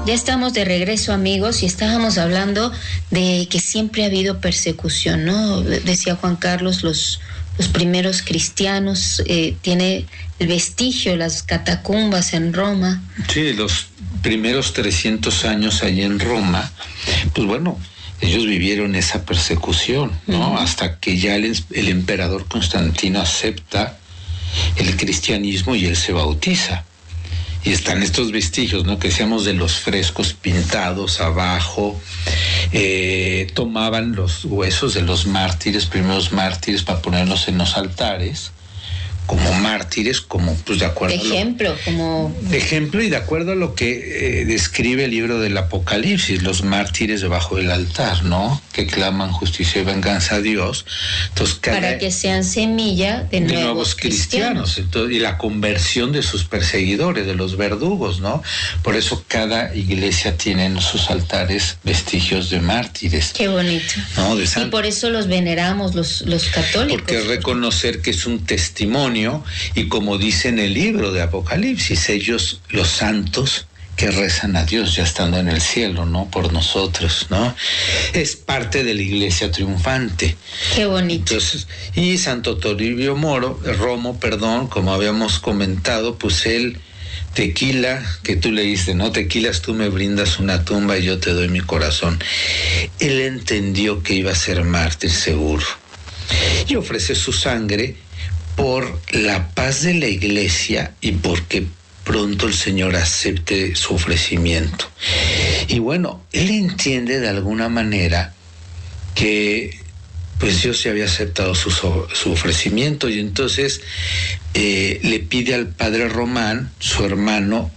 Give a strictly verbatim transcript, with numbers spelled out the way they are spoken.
Ya estamos de regreso, amigos, y estábamos hablando de que siempre ha habido persecución, ¿no? Decía Juan Carlos, los, los primeros cristianos, eh, tiene el vestigio, las catacumbas en Roma. Sí, los primeros trescientos años allí en Roma, pues bueno, ellos vivieron esa persecución, ¿no? Uh-huh. Hasta que ya el, el emperador Constantino acepta el cristianismo y él se bautiza. Y están estos vestigios, ¿no? Que decíamos de los frescos pintados abajo. Eh, tomaban los huesos de los mártires, primeros mártires, para ponerlos en los altares, como mártires, como pues de acuerdo de ejemplo, a lo, como de ejemplo y de acuerdo a lo que eh, describe el libro del Apocalipsis, los mártires debajo del altar, ¿no? Que claman justicia y venganza a Dios. Entonces, cada, para que sean semilla de, de nuevos, nuevos cristianos, cristianos. Entonces, y la conversión de sus perseguidores, de los verdugos, ¿no? Por eso cada iglesia tiene en sus altares vestigios de mártires. Qué bonito. ¿No? De y por eso los veneramos los, los católicos. Porque es reconocer que es un testimonio. Y como dice en el libro de Apocalipsis, ellos, los santos que rezan a Dios ya estando en el cielo, ¿no? Por nosotros, ¿no? Es parte de la iglesia triunfante. Qué bonito. Entonces, y Santo Toribio Moro, Romo, perdón, como habíamos comentado, pues él, tequila, que tú leíste, ¿no? Tequilas, tú me brindas una tumba y yo te doy mi corazón. Él entendió que iba a ser mártir seguro. Y ofrece su sangre por la paz de la iglesia y porque pronto el Señor acepte su ofrecimiento. Y bueno, él entiende de alguna manera que pues Dios se había aceptado su, su ofrecimiento y entonces eh, le pide al padre Román, su hermano,